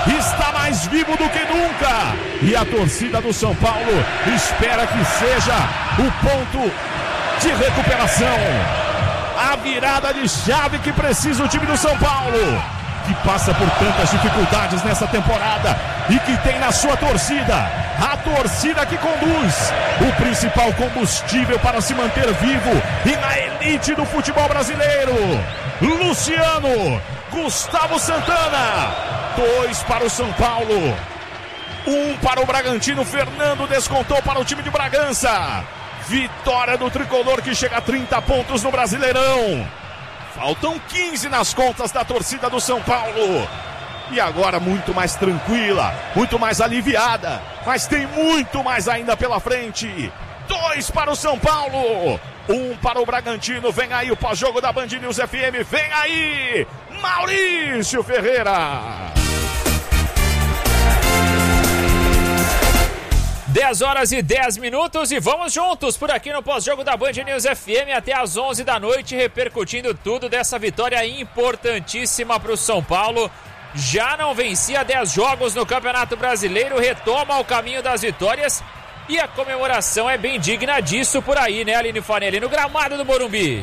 está mais vivo do que nunca. E a torcida do São Paulo espera que seja o ponto de recuperação. A virada de chave que precisa o time do São Paulo, que passa por tantas dificuldades nessa temporada e que tem na sua torcida, a torcida que conduz o principal combustível para se manter vivo e na elite do futebol brasileiro. Luciano, Gustavo Santana, 2 para o São Paulo, 1 para o Bragantino. Fernando descontou para o time de Bragança. Vitória do tricolor que chega a 30 pontos no Brasileirão. Faltam 15 nas contas da torcida do São Paulo. E agora muito mais tranquila, muito mais aliviada. Mas tem muito mais ainda pela frente. 2 para o São Paulo, 1 para o Bragantino. Vem aí o pós-jogo da Band News FM. Vem aí, Maurício Ferreira. 10h10 e vamos juntos por aqui no pós-jogo da Band News FM até às 11 da noite, repercutindo tudo dessa vitória importantíssima para o São Paulo. Já não vencia 10 jogos no Campeonato Brasileiro, retoma o caminho das vitórias e a comemoração é bem digna disso por aí, né, Aline Fanelli, no gramado do Morumbi.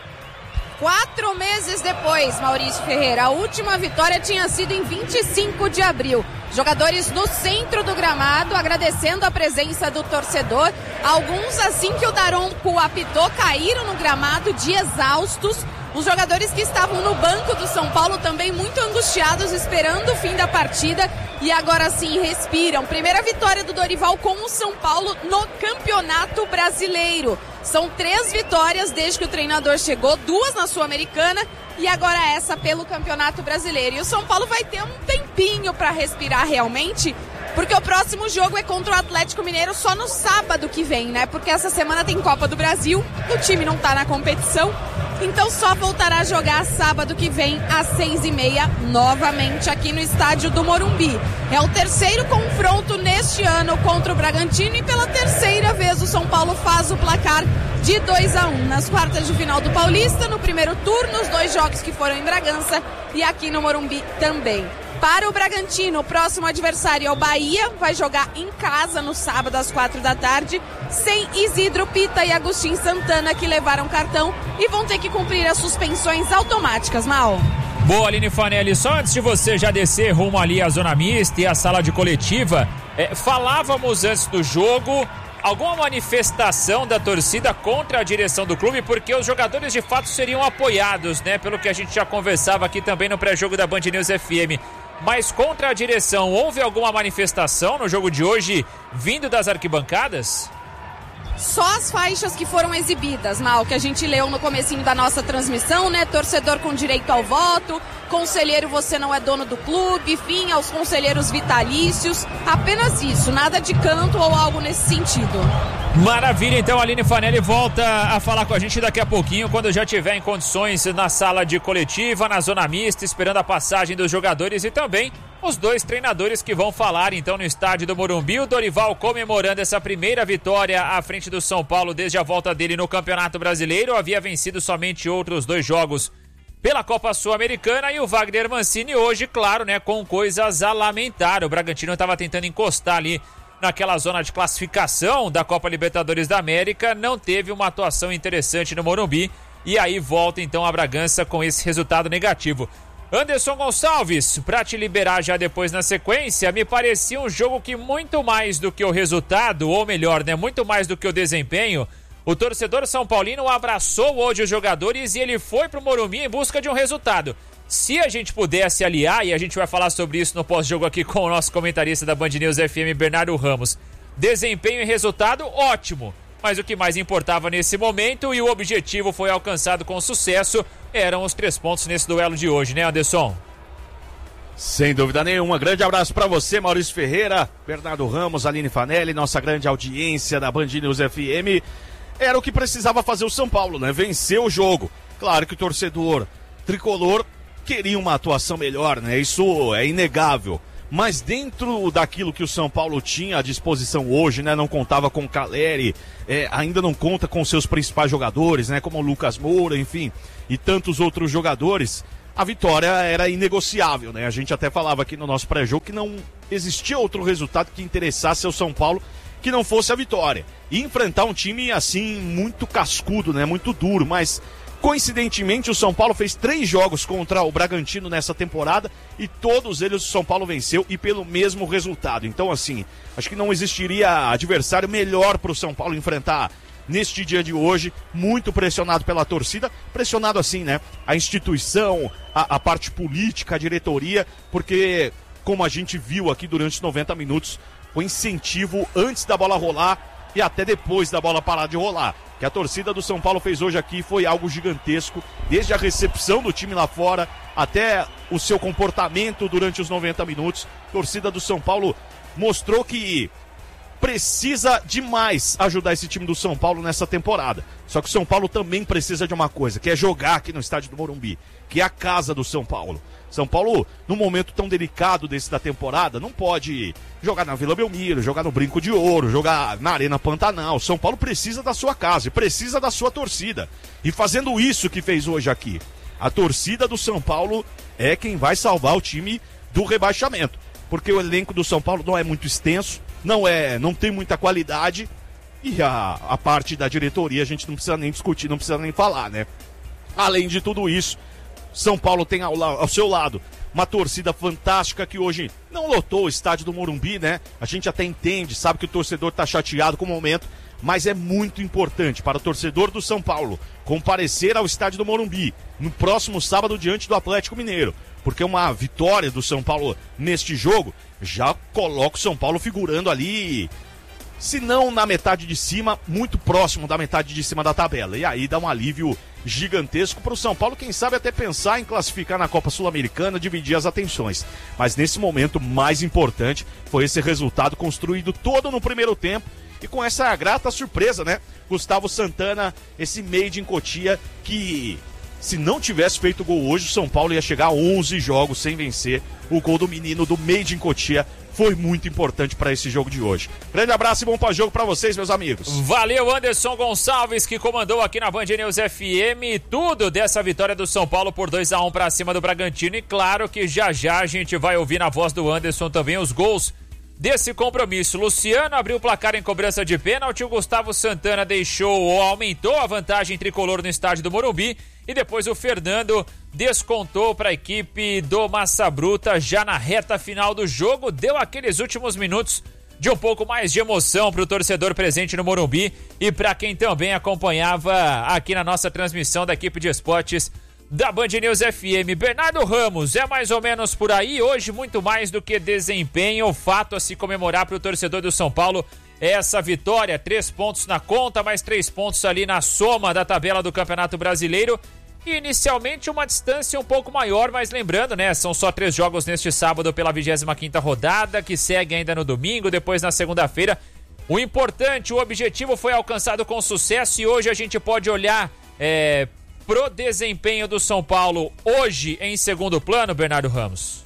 4 meses depois, Maurício Ferreira, a última vitória tinha sido em 25 de abril. Jogadores no centro do gramado, agradecendo a presença do torcedor. Alguns, assim que o Daronco apitou, caíram no gramado de exaustos. Os jogadores que estavam no banco do São Paulo também muito angustiados, esperando o fim da partida. E agora sim respiram. Primeira vitória do Dorival com o São Paulo no Campeonato Brasileiro. São 3 vitórias desde que o treinador chegou, 2 na Sul-Americana e agora essa pelo Campeonato Brasileiro. E o São Paulo vai ter um tempinho para respirar realmente, porque o próximo jogo é contra o Atlético Mineiro só no sábado que vem, né? Porque essa semana tem Copa do Brasil, o time não tá na competição, então só voltará a jogar sábado que vem às 6h30 novamente aqui no estádio do Morumbi. É o terceiro confronto neste ano contra o Bragantino e pela terceira vez o São Paulo faz o placar de 2-1 nas quartas de final do Paulista, no primeiro turno, os 2 jogos que foram em Bragança e aqui no Morumbi também. Para o Bragantino, o próximo adversário é o Bahia, vai jogar em casa no sábado às 4 da tarde, sem Isidro Pita e Agustin Santana, que levaram cartão e vão ter que cumprir as suspensões automáticas, Mal. Boa, Aline Fanelli, só antes de você já descer rumo ali à zona mista e à sala de coletiva, falávamos antes do jogo alguma manifestação da torcida contra a direção do clube, porque os jogadores de fato seriam apoiados, né? Pelo que a gente já conversava aqui também no pré-jogo da Band News FM. Mas contra a direção, houve alguma manifestação no jogo de hoje vindo das arquibancadas? Só as faixas que foram exibidas, Mal, que a gente leu no comecinho da nossa transmissão, né? Torcedor com direito ao voto, conselheiro você não é dono do clube, fim aos conselheiros vitalícios, apenas isso, nada de canto ou algo nesse sentido. Maravilha, então a Aline Fanelli volta a falar com a gente daqui a pouquinho, quando já tiver em condições na sala de coletiva, na zona mista, esperando a passagem dos jogadores e também os 2 treinadores que vão falar então no estádio do Morumbi. O Dorival comemorando essa primeira vitória à frente do São Paulo desde a volta dele no Campeonato Brasileiro. Havia vencido somente outros 2 jogos pela Copa Sul-Americana, e o Wagner Mancini hoje, claro, né, com coisas a lamentar. O Bragantino estava tentando encostar ali naquela zona de classificação da Copa Libertadores da América, não teve uma atuação interessante no Morumbi, e aí volta então a Bragança com esse resultado negativo. Anderson Gonçalves, para te liberar já depois na sequência, me parecia um jogo que muito mais do que o resultado, ou melhor, né, muito mais do que o desempenho, o torcedor São Paulino abraçou hoje os jogadores e ele foi pro Morumbi em busca de um resultado. Se a gente pudesse aliar, e a gente vai falar sobre isso no pós-jogo aqui com o nosso comentarista da Band News FM, Bernardo Ramos, desempenho e resultado, ótimo. Mas o que mais importava nesse momento, e o objetivo foi alcançado com sucesso, eram os 3 pontos nesse duelo de hoje, né, Anderson? Sem dúvida nenhuma, grande abraço para você, Maurício Ferreira, Bernardo Ramos, Aline Fanelli, nossa grande audiência da Band News FM. Era o que precisava fazer o São Paulo, né? Vencer o jogo. Claro que o torcedor tricolor queria uma atuação melhor, né? Isso é inegável. Mas dentro daquilo que o São Paulo tinha à disposição hoje, né? Não contava com o Caleri, ainda não conta com seus principais jogadores, né? Como o Lucas Moura, enfim, e tantos outros jogadores. a vitória era inegociável, né? A gente até falava aqui no nosso pré-jogo que não existia outro resultado que interessasse ao São Paulo que não fosse a vitória. E enfrentar um time, assim, muito cascudo, né? Muito duro, mas coincidentemente o São Paulo fez 3 jogos contra o Bragantino nessa temporada e todos eles o São Paulo venceu e pelo mesmo resultado. Então, assim, acho que não existiria adversário melhor para o São Paulo enfrentar neste dia de hoje, muito pressionado pela torcida, pressionado assim, né? A instituição, a parte política, a diretoria, porque, como a gente viu aqui durante os 90 minutos, o incentivo antes da bola rolar e até depois da bola parar de rolar. Que a torcida do São Paulo fez hoje aqui foi algo gigantesco, desde a recepção do time lá fora até o seu comportamento durante os 90 minutos. A torcida do São Paulo mostrou que precisa demais ajudar esse time do São Paulo nessa temporada. Só que o São Paulo também precisa de uma coisa, que é jogar aqui no estádio do Morumbi, que é a casa do São Paulo. São Paulo, num momento tão delicado desse da temporada, não pode jogar na Vila Belmiro, jogar no Brinco de Ouro, jogar na Arena Pantanal. São Paulo precisa da sua casa e precisa da sua torcida. E fazendo isso que fez hoje aqui, a torcida do São Paulo é quem vai salvar o time do rebaixamento. Porque o elenco do São Paulo não é muito extenso, não tem muita qualidade, e a parte da diretoria a gente não precisa nem discutir, não precisa nem falar, né? Além de tudo isso, São Paulo tem ao seu lado uma torcida fantástica que hoje não lotou o estádio do Morumbi, né? A gente até entende, sabe que o torcedor tá chateado com o momento, mas é muito importante para o torcedor do São Paulo comparecer ao estádio do Morumbi no próximo sábado diante do Atlético Mineiro, porque uma vitória do São Paulo neste jogo já coloca o São Paulo figurando ali, se não na metade de cima, muito próximo da metade de cima da tabela. E aí dá um alívio gigantesco para o São Paulo, quem sabe até pensar em classificar na Copa Sul-Americana, dividir as atenções. Mas nesse momento, mais importante foi esse resultado construído todo no primeiro tempo e com essa grata surpresa, né? Gustavo Santana, esse made in Cotia, que se não tivesse feito gol hoje, o São Paulo ia chegar a 11 jogos sem vencer. O gol do menino do made in Cotia foi muito importante para esse jogo de hoje. Grande abraço e bom pós-jogo para vocês, meus amigos. Valeu, Anderson Gonçalves, que comandou aqui na Band News FM tudo dessa vitória do São Paulo por 2-1 para cima do Bragantino. E claro que já a gente vai ouvir na voz do Anderson também os gols desse compromisso. Luciano abriu o placar em cobrança de pênalti, o Gustavo Santana aumentou a vantagem tricolor no estádio do Morumbi e depois o Fernando descontou para a equipe do Massa Bruta já na reta final do jogo, deu aqueles últimos minutos de um pouco mais de emoção para o torcedor presente no Morumbi e para quem também acompanhava aqui na nossa transmissão da equipe de esportes da Band News FM. Bernardo Ramos, é mais ou menos por aí, hoje muito mais do que desempenho, o fato a se comemorar para o torcedor do São Paulo é essa vitória, 3 pontos na conta, mais 3 pontos ali na soma da tabela do Campeonato Brasileiro, e inicialmente uma distância um pouco maior, mas lembrando, né, são só 3 jogos neste sábado pela 25ª rodada, que segue ainda no domingo, depois na segunda-feira. O importante, o objetivo foi alcançado com sucesso e hoje a gente pode olhar pro desempenho do São Paulo hoje em segundo plano, Bernardo Ramos?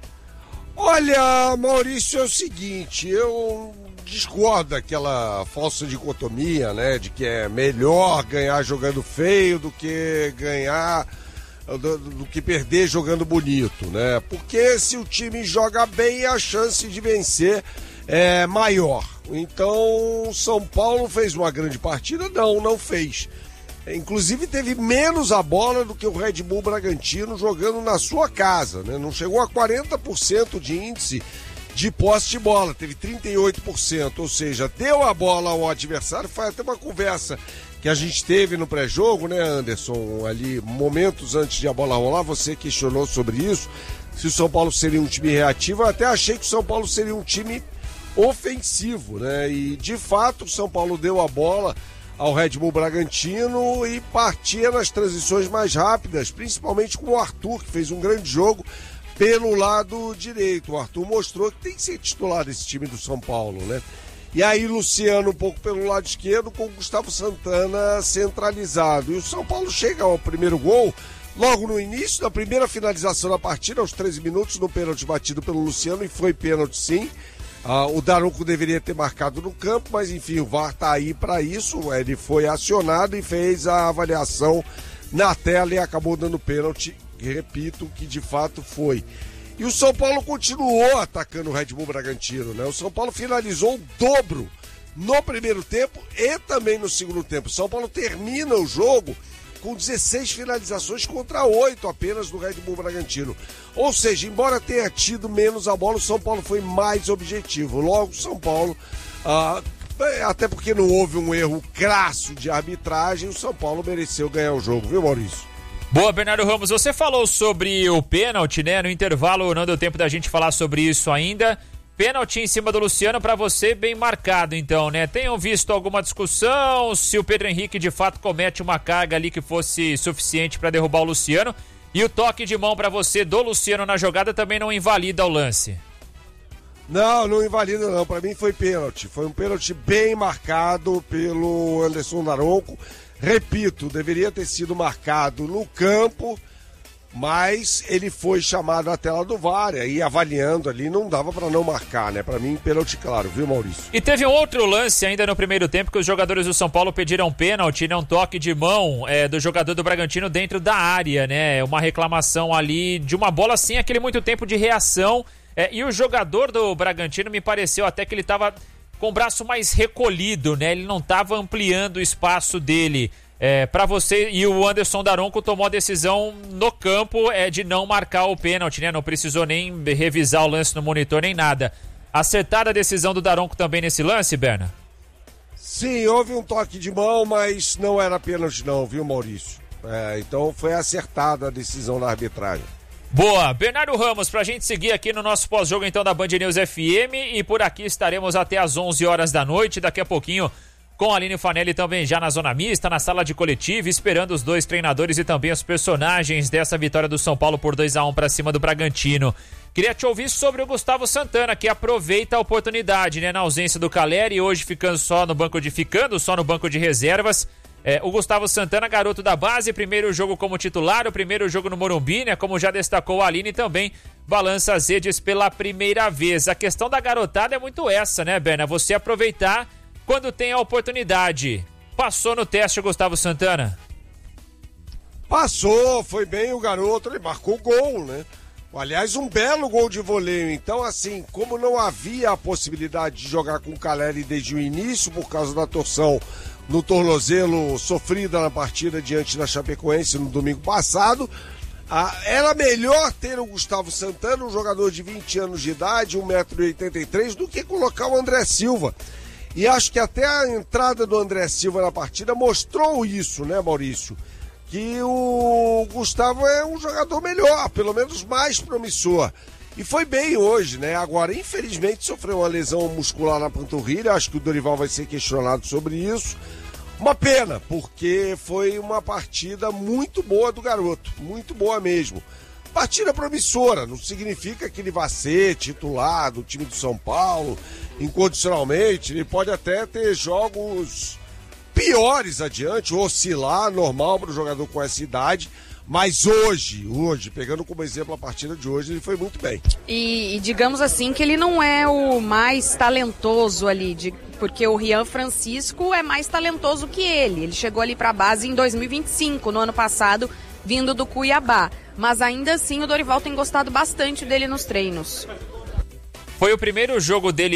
Olha, Maurício, é o seguinte, eu discordo daquela falsa dicotomia, né, de que é melhor ganhar jogando feio do que ganhar, do que perder jogando bonito, né, porque se o time joga bem, a chance de vencer é maior. Então, o São Paulo fez uma grande partida? Não fez. Inclusive teve menos a bola do que o Red Bull Bragantino jogando na sua casa, né? Não chegou a 40% de índice de posse de bola, teve 38%, ou seja, deu a bola ao adversário. Foi até uma conversa que a gente teve no pré-jogo, né, Anderson, ali momentos antes de a bola rolar, você questionou sobre isso, se o São Paulo seria um time reativo. Eu até achei que o São Paulo seria um time ofensivo, né, e de fato o São Paulo deu a bola ao Red Bull Bragantino e partia nas transições mais rápidas, principalmente com o Arthur, que fez um grande jogo pelo lado direito. O Arthur mostrou que tem que ser titular desse time do São Paulo, né? E aí Luciano um pouco pelo lado esquerdo, com o Gustavo Santana centralizado. E o São Paulo chega ao primeiro gol logo no início da primeira finalização da partida, aos 13 minutos, no pênalti batido pelo Luciano, e foi pênalti sim. O Daronco deveria ter marcado no campo, mas enfim, o VAR está aí para isso. Ele foi acionado e fez a avaliação na tela e acabou dando pênalti repito que de fato foi. E o São Paulo continuou atacando o Red Bull Bragantino, né? O São Paulo finalizou o dobro no primeiro tempo e também no segundo tempo. O São Paulo termina o jogo com 16 finalizações contra 8 apenas do Red Bull Bragantino. Ou seja, embora tenha tido menos a bola, o São Paulo foi mais objetivo. Logo, o São Paulo, até porque não houve um erro crasso de arbitragem, o São Paulo mereceu ganhar o jogo, viu, Maurício? Boa, Bernardo Ramos, você falou sobre o pênalti, né? No intervalo não deu tempo da gente falar sobre isso ainda. Pênalti em cima do Luciano, para você, bem marcado então, né? Tenham visto alguma discussão se o Pedro Henrique de fato comete uma carga ali que fosse suficiente para derrubar o Luciano? E o toque de mão para você do Luciano na jogada também não invalida o lance? Não invalida não, para mim foi pênalti. Foi um pênalti bem marcado pelo Anderson Daronco. Repito, deveria ter sido marcado no campo, mas ele foi chamado à tela do VAR, e avaliando ali não dava para não marcar, né? Para mim, pênalti claro, viu, Maurício? E teve um outro lance ainda no primeiro tempo que os jogadores do São Paulo pediram pênalti, né? Um toque de mão do jogador do Bragantino dentro da área, né? Uma reclamação ali de uma bola sem aquele muito tempo de reação. E o jogador do Bragantino me pareceu até que ele estava com o braço mais recolhido, né? Ele não estava ampliando o espaço dele. Para você, e o Anderson Daronco tomou a decisão no campo de não marcar o pênalti, né? Não precisou nem revisar o lance no monitor nem nada. Acertada a decisão do Daronco também nesse lance, Berna? Sim, houve um toque de mão, mas não era pênalti não, viu, Maurício? Então foi acertada a decisão da arbitragem. Boa, Bernardo Ramos, pra gente seguir aqui no nosso pós-jogo então da Band News FM, e por aqui estaremos até às 11 horas da noite, daqui a pouquinho com a Aline Fanelli também já na zona mista, na sala de coletiva, esperando os dois treinadores e também os personagens dessa vitória do São Paulo por 2-1 para cima do Bragantino. Queria te ouvir sobre o Gustavo Santana, que aproveita a oportunidade, né, na ausência do Caleri, hoje ficando só no banco de reservas. O Gustavo Santana, garoto da base, primeiro jogo como titular, o primeiro jogo no Morumbi, né, como já destacou a Aline, também balança as redes pela primeira vez. A questão da garotada é muito essa, né, Berna? Você aproveitar quando tem a oportunidade. Passou no teste o Gustavo Santana? Passou, foi bem o garoto, ele marcou gol, né? Aliás, um belo gol de voleio. Então, assim, como não havia a possibilidade de jogar com o Caleri desde o início, por causa da torção no tornozelo sofrida na partida diante da Chapecoense no domingo passado, era melhor ter o Gustavo Santana, um jogador de 20 anos de idade, 1,83 m, do que colocar o André Silva. E acho que até a entrada do André Silva na partida mostrou isso, né, Maurício? Que o Gustavo é um jogador melhor, pelo menos mais promissor. E foi bem hoje, né? Agora, infelizmente, sofreu uma lesão muscular na panturrilha. Acho que o Dorival vai ser questionado sobre isso. Uma pena, porque foi uma partida muito boa do garoto. Muito boa mesmo. Partida promissora, não significa que ele vai ser titular do time do São Paulo incondicionalmente. Ele pode até ter jogos piores adiante, oscilar, normal para o jogador com essa idade. Mas hoje, pegando como exemplo a partida de hoje, ele foi muito bem. E digamos assim que ele não é o mais talentoso ali, porque o Rian Francisco é mais talentoso que ele. Ele chegou ali para a base em 2025, no ano passado, vindo do Cuiabá. Mas ainda assim o Dorival tem gostado bastante dele nos treinos. Foi o primeiro jogo dele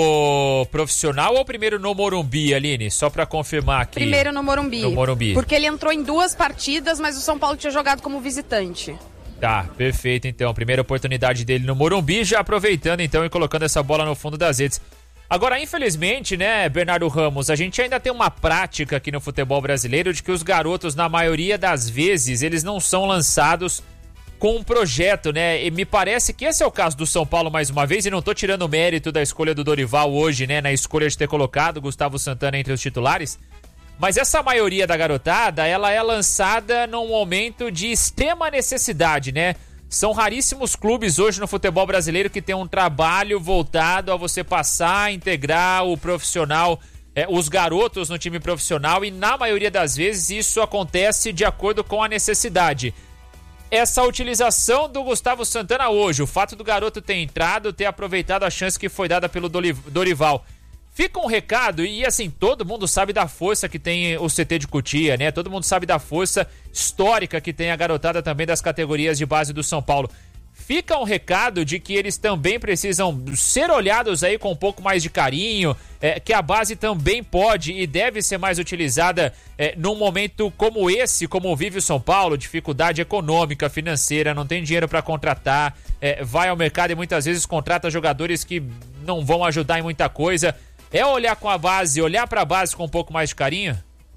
no profissional ou o primeiro no Morumbi, Aline? Só pra confirmar aqui. Primeiro no Morumbi. No Morumbi. Porque ele entrou em 2 partidas, mas o São Paulo tinha jogado como visitante. Tá, perfeito então. Primeira oportunidade dele no Morumbi, já aproveitando então e colocando essa bola no fundo das redes. Agora, infelizmente, né, Bernardo Ramos, a gente ainda tem uma prática aqui no futebol brasileiro de que os garotos, na maioria das vezes, eles não são lançados com um projeto, né? E me parece que esse é o caso do São Paulo mais uma vez, e não tô tirando o mérito da escolha do Dorival hoje, né, na escolha de ter colocado o Gustavo Santana entre os titulares, mas essa maioria da garotada, ela é lançada num momento de extrema necessidade, né? São raríssimos clubes hoje no futebol brasileiro que tem um trabalho voltado a você passar, integrar o profissional, os garotos no time profissional, e na maioria das vezes isso acontece de acordo com a necessidade. Essa utilização do Gustavo Santana hoje, o fato do garoto ter entrado, ter aproveitado a chance que foi dada pelo Dorival, Fica um recado, e assim, todo mundo sabe da força que tem o CT de Cotia, né? Todo mundo sabe da força histórica que tem a garotada também das categorias de base do São Paulo. Fica um recado de que eles também precisam ser olhados aí com um pouco mais de carinho, que a base também pode e deve ser mais utilizada num momento como esse, como vive o São Paulo, dificuldade econômica, financeira, não tem dinheiro para contratar, vai ao mercado e muitas vezes contrata jogadores que não vão ajudar em muita coisa. É olhar com a base, olhar para a base com um pouco mais de carinho?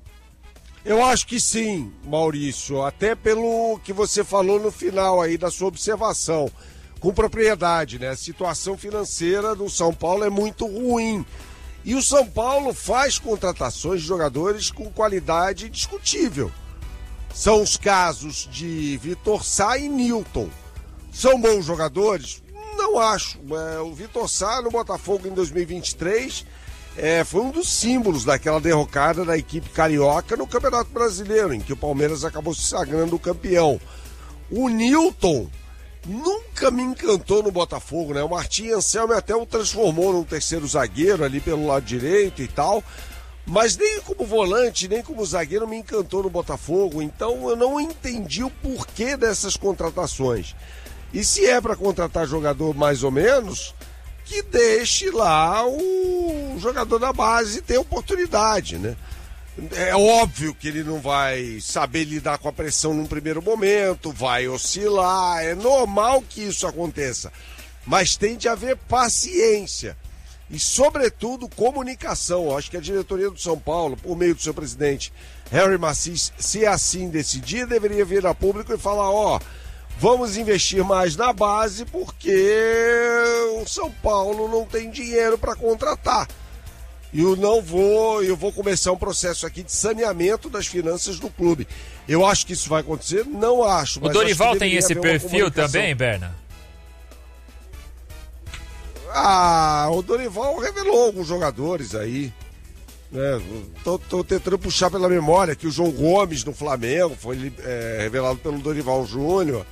Eu acho que sim, Maurício, até pelo que você falou no final aí da sua observação, com propriedade, né? A situação financeira do São Paulo é muito ruim. E o São Paulo faz contratações de jogadores com qualidade discutível. São os casos de Vitor Sá e Nilton. São bons jogadores? Não acho. O Vitor Sá no Botafogo em 2023... foi um dos símbolos daquela derrocada da equipe carioca no Campeonato Brasileiro, em que o Palmeiras acabou se sagrando campeão. O Nilton nunca me encantou no Botafogo, né? O Martim Anselmi até o transformou num terceiro zagueiro ali pelo lado direito e tal, mas nem como volante, nem como zagueiro me encantou no Botafogo, então eu não entendi o porquê dessas contratações. E se é para contratar jogador mais ou menos, que deixe lá o jogador da base ter oportunidade, né? É óbvio que ele não vai saber lidar com a pressão num primeiro momento, vai oscilar, é normal que isso aconteça, mas tem de haver paciência e, sobretudo, comunicação. Eu acho que a diretoria do São Paulo, por meio do seu presidente Harry Macis, se assim decidir, deveria vir a público e falar, vamos investir mais na base porque o São Paulo não tem dinheiro para contratar. E eu vou começar um processo aqui de saneamento das finanças do clube. Eu acho que isso vai acontecer? Não acho. O Dorival tem esse perfil também, Berna? O Dorival revelou alguns jogadores aí. Né? Tô tentando puxar pela memória que o João Gomes no Flamengo foi revelado pelo Dorival Júnior.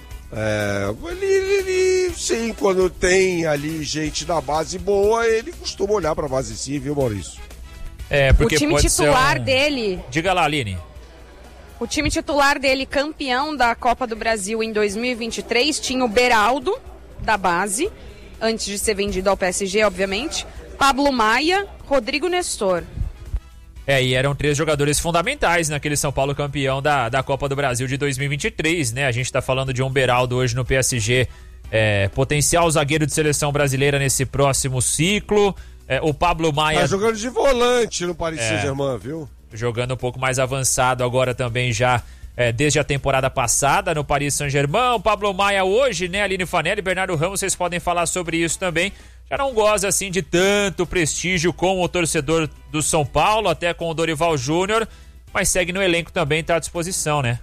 Ele sim, quando tem ali gente da base boa, ele costuma olhar pra base sim, viu, Maurício? Porque o time titular dele... Diga lá, Aline. O time titular dele, campeão da Copa do Brasil em 2023, tinha o Beraldo, da base, antes de ser vendido ao PSG, obviamente, Pablo Maia, Rodrigo Nestor. E eram 3 jogadores fundamentais naquele São Paulo campeão da Copa do Brasil de 2023, né? A gente tá falando de um Beraldo hoje no PSG, potencial zagueiro de seleção brasileira nesse próximo ciclo. O Pablo Maia... Tá jogando de volante no Paris Saint-Germain, viu? Jogando um pouco mais avançado agora também já, desde a temporada passada no Paris Saint-Germain. O Pablo Maia hoje, né? Aline Fanelli e Bernardo Ramos, vocês podem falar sobre isso também. Já não goza assim de tanto prestígio com o torcedor do São Paulo, até com o Dorival Júnior, mas segue no elenco também, tá à disposição, né?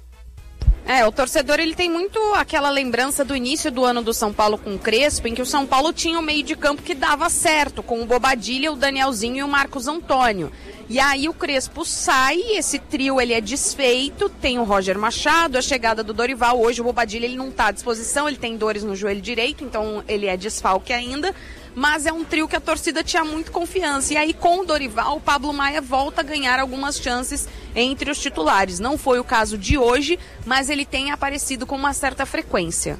O torcedor ele tem muito aquela lembrança do início do ano do São Paulo com o Crespo, em que o São Paulo tinha um meio de campo que dava certo, com o Bobadilla, o Danielzinho e o Marcos Antônio. E aí o Crespo sai, esse trio ele é desfeito, tem o Roger Machado, a chegada do Dorival. Hoje o Bobadilla ele não está à disposição, ele tem dores no joelho direito, então ele é desfalque ainda. Mas é um trio que a torcida tinha muito confiança. E aí com o Dorival, o Pablo Maia volta a ganhar algumas chances entre os titulares. Não foi o caso de hoje, mas ele tem aparecido com uma certa frequência.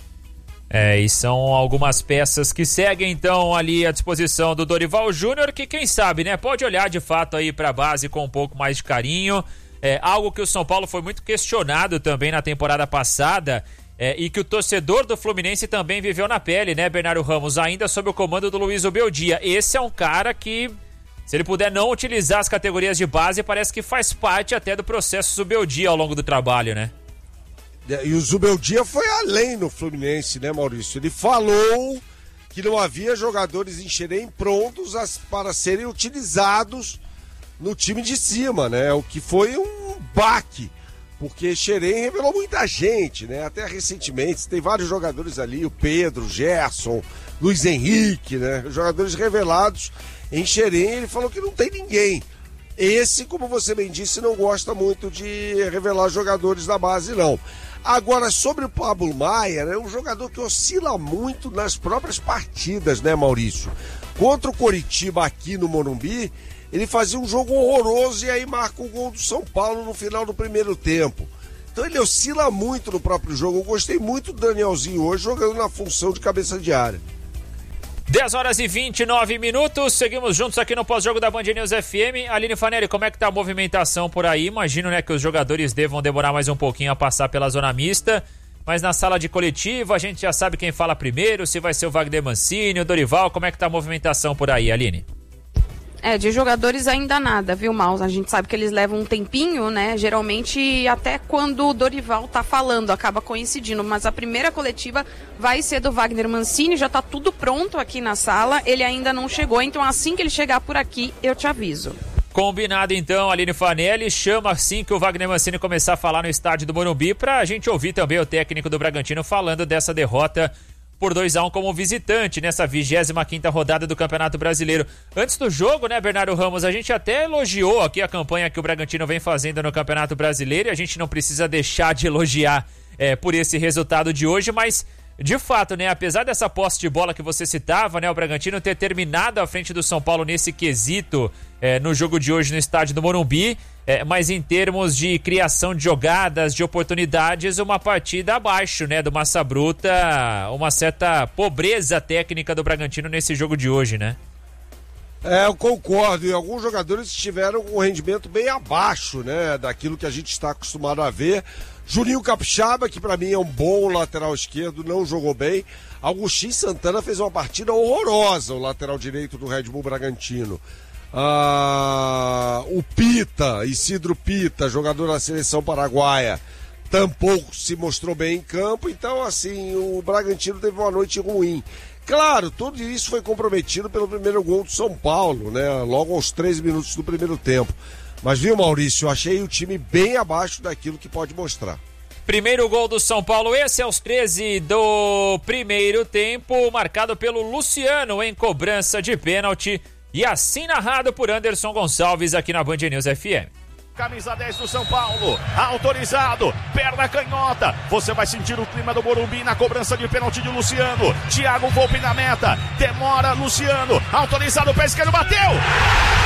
E são algumas peças que seguem então ali à disposição do Dorival Júnior, que quem sabe, né, pode olhar de fato aí para a base com um pouco mais de carinho. Algo que o São Paulo foi muito questionado também na temporada passada, e que o torcedor do Fluminense também viveu na pele, né, Bernardo Ramos, ainda sob o comando do Luiz Ubeldia. Esse é um cara que, se ele puder não utilizar as categorias de base, parece que faz parte até do processo Zubeldia ao longo do trabalho, né? E o Zubeldia foi além no Fluminense, né, Maurício? Ele falou que não havia jogadores em Xerém prontos para serem utilizados no time de cima, né? O que foi um baque, porque Xerém revelou muita gente, né? Até recentemente, tem vários jogadores ali, o Pedro, o Gerson, Luiz Henrique, né? Jogadores revelados em Xerém. Ele falou que não tem ninguém. Esse, como você bem disse, não gosta muito de revelar jogadores da base, não. Agora, sobre o Pablo Maia, é um jogador que oscila muito nas próprias partidas, né, Maurício? Contra o Coritiba aqui no Morumbi, ele fazia um jogo horroroso e aí marca o gol do São Paulo no final do primeiro tempo. Então ele oscila muito no próprio jogo. Eu gostei muito do Danielzinho hoje jogando na função de cabeça de área. 10h29, seguimos juntos aqui no pós-jogo da Band News FM. Aline Fanelli, como é que tá a movimentação por aí? Imagino, né, que os jogadores devam demorar mais um pouquinho a passar pela zona mista, mas na sala de coletiva a gente já sabe quem fala primeiro, se vai ser o Wagner Mancini, o Dorival, como é que tá a movimentação por aí, Aline? De jogadores ainda nada, viu, Maus? A gente sabe que eles levam um tempinho, né? Geralmente até quando o Dorival tá falando, acaba coincidindo. Mas a primeira coletiva vai ser do Wagner Mancini, já tá tudo pronto aqui na sala. Ele ainda não chegou, então assim que ele chegar por aqui, eu te aviso. Combinado então, Aline Fanelli, chama assim que o Wagner Mancini começar a falar no estádio do Morumbi, pra gente ouvir também o técnico do Bragantino falando dessa derrota por 2-1 como visitante nessa 25ª rodada do Campeonato Brasileiro. Antes do jogo, né, Bernardo Ramos, a gente até elogiou aqui a campanha que o Bragantino vem fazendo no Campeonato Brasileiro e a gente não precisa deixar de elogiar por esse resultado de hoje, mas de fato, né, apesar dessa posse de bola que você citava, né, o Bragantino ter terminado à frente do São Paulo nesse quesito no jogo de hoje no estádio do Morumbi, mas em termos de criação de jogadas, de oportunidades, uma partida abaixo, né, do Massa Bruta, uma certa pobreza técnica do Bragantino nesse jogo de hoje, né? Eu concordo, e alguns jogadores tiveram um rendimento bem abaixo, né, daquilo que a gente está acostumado a ver. Juninho Capixaba, que pra mim é um bom lateral esquerdo, não jogou bem. Agostinho Santana fez uma partida horrorosa, o lateral direito do Red Bull Bragantino. O Pita, Isidro Pita, jogador da seleção paraguaia, tampouco se mostrou bem em campo. Então, assim, o Bragantino teve uma noite ruim. Claro, tudo isso foi comprometido pelo primeiro gol do São Paulo, né? Logo aos 13 minutos do primeiro tempo. Mas viu, Maurício, eu achei o time bem abaixo daquilo que pode mostrar. Primeiro gol do São Paulo, esse aos 13 do primeiro tempo, marcado pelo Luciano em cobrança de pênalti. E assim narrado por Anderson Gonçalves aqui na Band News FM. Camisa 10 do São Paulo, autorizado, perna canhota, você vai sentir o clima do Morumbi na cobrança de pênalti de Luciano. Thiago Volpe na meta, demora Luciano, autorizado, pé esquerdo, bateu!